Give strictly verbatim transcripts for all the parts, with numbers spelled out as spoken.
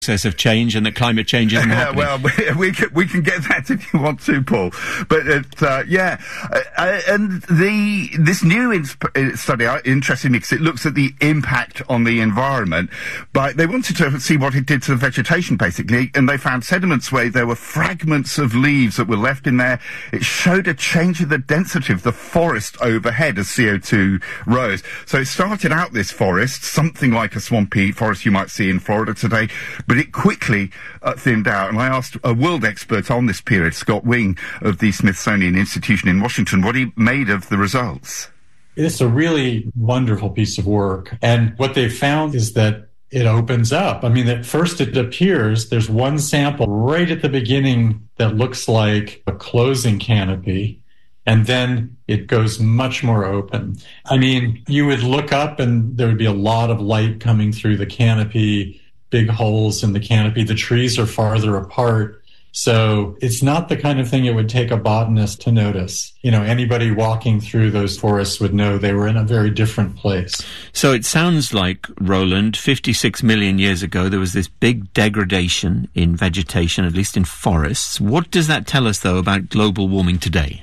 process of change and that climate change isn't happening. Well, we, we, can, we can get that if you want to, Paul. But, it, uh, yeah, uh, and the this new insp- study uh, interested me because it looks at the impact on the environment. But they wanted to see what it did to the vegetation, basically, and they found sediments where there were fragments of leaves that were left in there. It showed a change in the density of the forest overhead as C O two rose. So it started out, this forest, something like a swampy forest you might see in Florida today, but it quickly uh, thinned out. And I asked a world expert on this period, Scott Wing of the Smithsonian Institution in Washington, what he made of the results. It's a really wonderful piece of work. And what they've found is that it opens up. I mean, at first it appears there's one sample right at the beginning that looks like a closing canopy, and then it goes much more open. I mean, you would look up and there would be a lot of light coming through the canopy, big holes in the canopy. The trees are farther apart. So it's not the kind of thing it would take a botanist to notice. You know, anybody walking through those forests would know they were in a very different place. So it sounds like, Roland, fifty-six million years ago, there was this big degradation in vegetation, at least in forests. What does that tell us, though, about global warming today?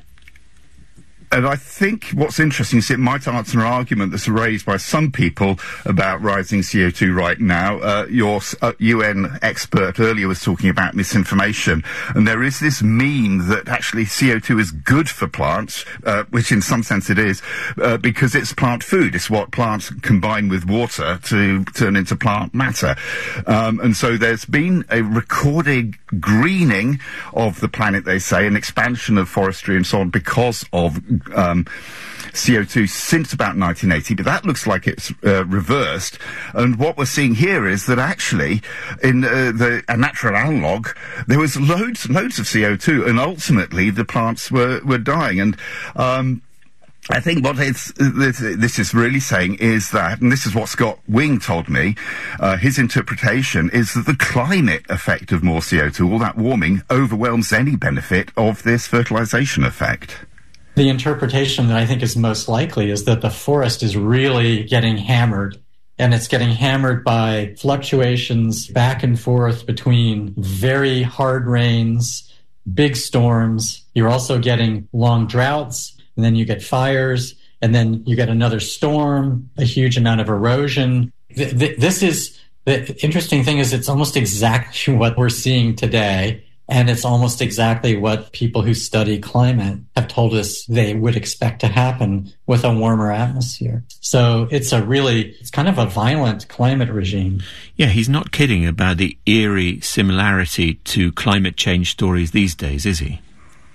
And I think what's interesting is it might answer an argument that's raised by some people about rising C O two right now. Uh, your uh, U N expert earlier was talking about misinformation. And there is this meme that actually C O two is good for plants, uh, which in some sense it is, uh, because it's plant food. It's what plants combine with water to turn into plant matter. Um, and so there's been a recorded greening of the planet, they say, an expansion of forestry and so on because of Um, C O two since about nineteen eighty, but that looks like it's uh, reversed. And what we're seeing here is that actually, in uh, the a natural analogue, there was loads, loads of C O two, and ultimately the plants were were dying. And um, I think what it's, this, this is really saying is that, and this is what Scott Wing told me, uh, his interpretation is that the climate effect of more C O two, all that warming, overwhelms any benefit of this fertilization effect. The interpretation that I think is most likely is that the forest is really getting hammered, and it's getting hammered by fluctuations back and forth between very hard rains, big storms. You're also getting long droughts, and then you get fires, and then you get another storm, a huge amount of erosion. Th- th- this is, the interesting thing is it's almost exactly what we're seeing today. And it's almost exactly what people who study climate have told us they would expect to happen with a warmer atmosphere. So it's a really, it's kind of a violent climate regime. Yeah, he's not kidding about the eerie similarity to climate change stories these days, is he?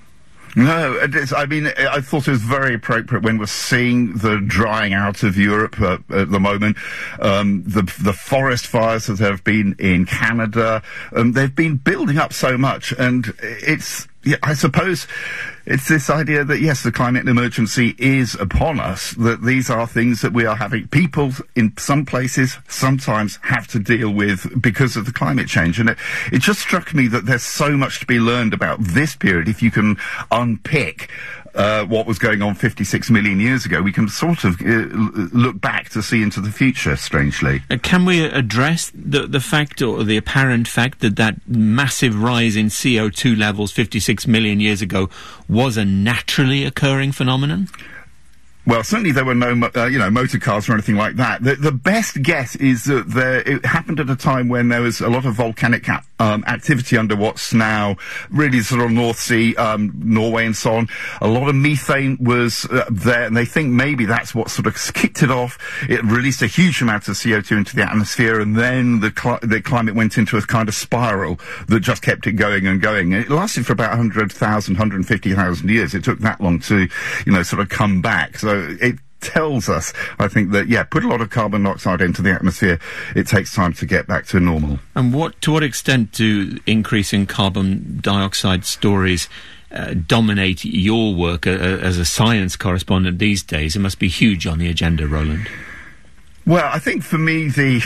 No, it is, I mean, I thought it was very appropriate when we're seeing the drying out of Europe uh, at the moment. Um, the the forest fires that have been in Canada, um, they've been building up so much, and it's, yeah, I suppose it's this idea that, yes, the climate emergency is upon us, that these are things that we are having, people in some places sometimes have to deal with because of the climate change. And it, it just struck me that there's so much to be learned about this period. If you can unpick uh, what was going on fifty-six million years ago, we can sort of uh, look back to see into the future, strangely. Uh, can we address the, the fact, or the apparent fact, that that massive rise in C O two levels fifty-six million years ago was a naturally occurring phenomenon? Well, certainly there were no, uh, you know, motor cars or anything like that. The, the best guess is that there, it happened at a time when there was a lot of volcanic a- um, activity under what's now really sort of North Sea, um, Norway and so on. A lot of methane was uh, there, and they think maybe that's what sort of kicked it off. It released a huge amount of C O two into the atmosphere, and then the, cl- the climate went into a kind of spiral that just kept it going and going. And it lasted for about one hundred thousand, one hundred fifty thousand years. It took that long to, you know, sort of come back. So it tells us, I think, that, yeah, put a lot of carbon dioxide into the atmosphere, it takes time to get back to normal. And what, to what extent do increasing carbon dioxide stories uh, dominate your work uh, as a science correspondent these days? It must be huge on the agenda, Roland. Well, I think for me, the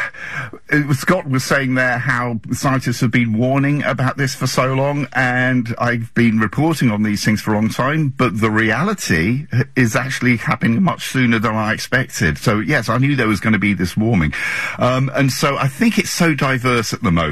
Scott was saying there how scientists have been warning about this for so long, and I've been reporting on these things for a long time, but the reality is actually happening much sooner than I expected. So, yes, I knew there was going to be this warming. Um, and so I think it's so diverse at the moment.